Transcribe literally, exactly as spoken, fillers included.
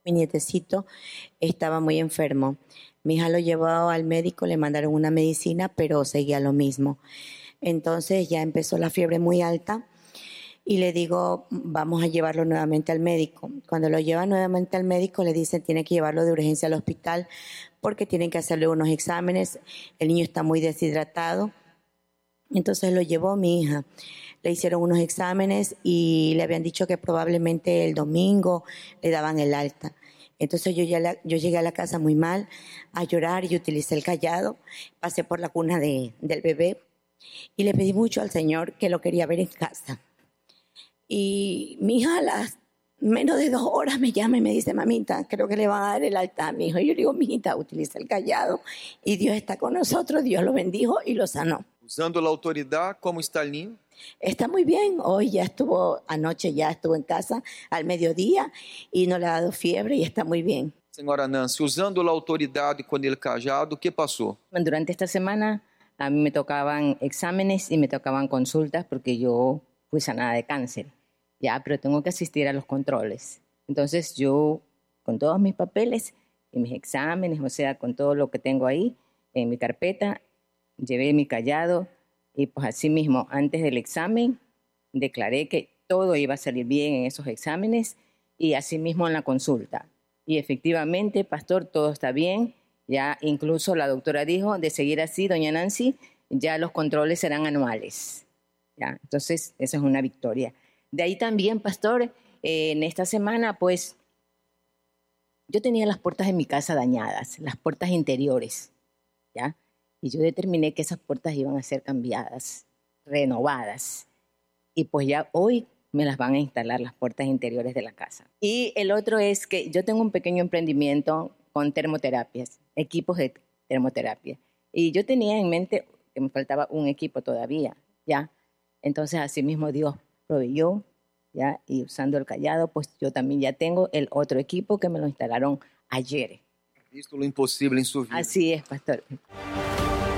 Mi nietecito estaba muy enfermo. Mi hija lo llevó al médico, le mandaron una medicina, pero seguía lo mismo. Entonces ya empezó la fiebre muy alta y le digo, vamos a llevarlo nuevamente al médico. Cuando lo lleva nuevamente al médico, le dicen, tiene que llevarlo de urgencia al hospital porque tienen que hacerle unos exámenes. El niño está muy deshidratado. Entonces lo llevó mi hija. Le hicieron unos exámenes y le habían dicho que probablemente el domingo le daban el alta. Entonces yo, ya la, yo llegué a la casa muy mal, a llorar, y utilicé el cayado. Pasé por la cuna de, del bebé y le pedí mucho al Señor que lo quería ver en casa. Y mi hija a las menos de dos horas me llama y me dice, mamita, creo que le van a dar el alta a mi hijo. Y yo digo, mijita, utiliza el cayado y Dios está con nosotros, Dios lo bendijo y lo sanó. Usando la autoridad, ¿cómo está el niño? Está muy bien, hoy ya estuvo, anoche ya estuvo en casa al mediodía y no le ha dado fiebre y está muy bien. Senhora Nancy, usando la autoridad con el cajado, ¿qué pasó? Durante esta semana a mí me tocaban exámenes y me tocaban consultas porque yo fui sanada de cáncer, ya, pero tengo que asistir a los controles. Entonces yo, con todos mis papeles y mis exámenes, o sea, con todo lo que tengo ahí en mi carpeta, llevé mi cayado y pues así mismo, antes del examen, declaré que todo iba a salir bien en esos exámenes y así mismo en la consulta. Y efectivamente, pastor, todo está bien. Ya incluso la doctora dijo, de seguir así, doña Nancy, ya los controles serán anuales. ¿Ya? Entonces, esa es una victoria. De ahí también, pastor, eh, en esta semana, pues, yo tenía las puertas de mi casa dañadas, las puertas interiores, ¿ya? Y yo determiné que esas puertas iban a ser cambiadas, renovadas. Y pues ya hoy me las van a instalar las puertas interiores de la casa. Y el otro es que yo tengo un pequeño emprendimiento con termoterapias, equipos de termoterapia. Y yo tenía en mente que me faltaba un equipo todavía, ¿ya? Entonces, así mismo Dios proveyó, ¿ya? Y usando el cayado, pues yo también ya tengo el otro equipo que me lo instalaron ayer. Visto lo imposible en su vida. Así es, pastor.